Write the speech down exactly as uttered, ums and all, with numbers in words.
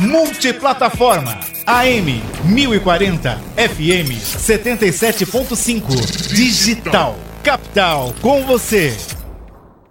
Multiplataforma A M mil e quarenta, F M setenta e sete ponto cinco. Digital. Capital com você.